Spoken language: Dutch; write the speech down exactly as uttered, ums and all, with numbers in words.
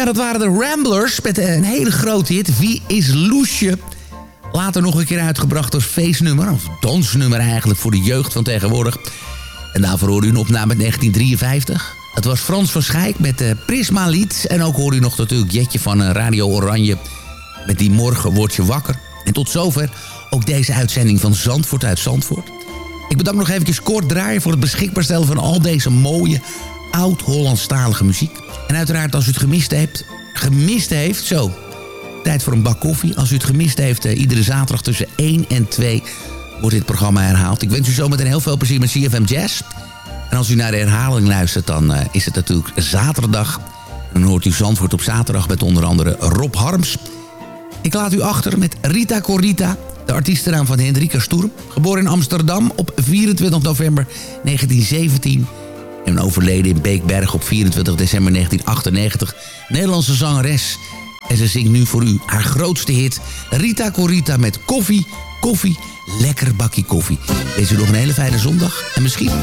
Ja, dat waren de Ramblers met een hele grote hit. Wie is Loesje? Later nog een keer uitgebracht als feestnummer. Of dansnummer eigenlijk voor de jeugd van tegenwoordig. En daarvoor hoorde u een opname uit negentien drieënvijftig. Het was Frans van Schijk met de Prisma lied. En ook hoorde u nog natuurlijk Jetje van Radio Oranje. Met die Morgen word je wakker. En tot zover ook deze uitzending van Zandvoort uit Zandvoort. Ik bedank nog eventjes Kort Draaien voor het beschikbaar stellen van al deze mooie oud-Hollandstalige muziek. En uiteraard als u het gemist heeft, gemist heeft, zo, tijd voor een bak koffie. Als u het gemist heeft, uh, iedere zaterdag tussen één en twee wordt dit programma herhaald. Ik wens u zometeen heel veel plezier met C F M Jazz. En als u naar de herhaling luistert, dan uh, is het natuurlijk zaterdag. En dan hoort u Zandvoort op zaterdag met onder andere Rob Harms. Ik laat u achter met Rita Corrita, de artiestennaam van Hendrika Stoerm. Geboren in Amsterdam op vierentwintig november negentien zeventien. En overleden in Beekberg op vierentwintig december negentien achtennegentig. Nederlandse zangeres. En ze zingt nu voor u haar grootste hit. Rita Corrita met Koffie, Koffie, lekker bakkie koffie. Wens u nog een hele fijne zondag. En misschien